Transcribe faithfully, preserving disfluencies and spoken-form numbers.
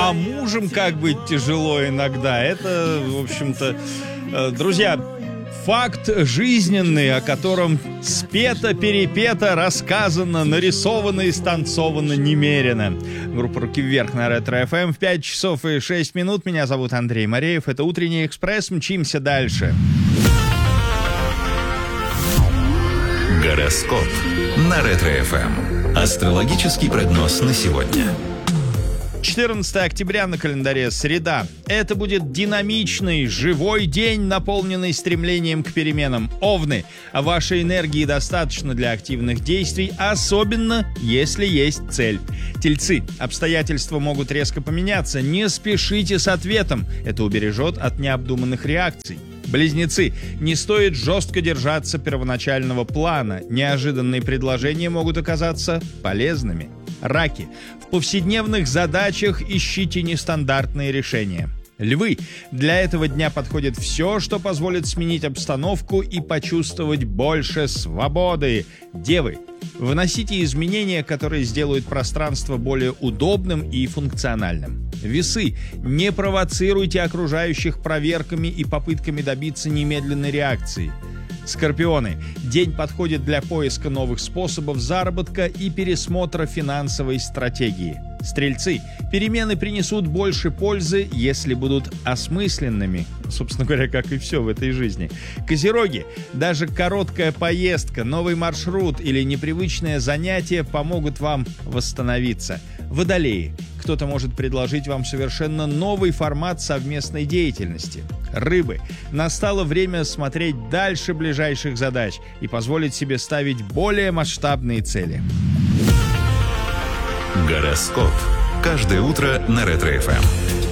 а мужем как быть тяжело иногда. Это, в общем-то, э, друзья, факт жизненный, о котором спето, перепето, рассказано, нарисовано и станцовано немерено. Группа «Руки вверх» на Ретро-эф эм в пять часов и шесть минут. Меня зовут Андрей Мореев. Это «Утренний экспресс». Мчимся дальше. Гороскоп на Ретро-эф эм. Астрологический прогноз на сегодня. четырнадцатое октября на календаре, среда. Это будет динамичный, живой день, наполненный стремлением к переменам. Овны, вашей энергии достаточно для активных действий, особенно если есть цель. Тельцы, обстоятельства могут резко поменяться, не спешите с ответом, это убережет от необдуманных реакций. Близнецы, не стоит жестко держаться первоначального плана, неожиданные предложения могут оказаться полезными. Раки, в повседневных задачах ищите нестандартные решения. Львы, для этого дня подходит все, что позволит сменить обстановку и почувствовать больше свободы. Девы, вносите изменения, которые сделают пространство более удобным и функциональным. Весы, не провоцируйте окружающих проверками и попытками добиться немедленной реакции. Скорпионы, день подходит для поиска новых способов заработка и пересмотра финансовой стратегии. Стрельцы, перемены принесут больше пользы, если будут осмысленными. Собственно говоря, как и все в этой жизни. Козероги, даже короткая поездка, новый маршрут или непривычное занятие помогут вам восстановиться. Водолеи, кто-то может предложить вам совершенно новый формат совместной деятельности. Рыбы, настало время смотреть дальше ближайших задач и позволить себе ставить более масштабные цели. Гороскоп. Каждое утро на Ретро-эф эм.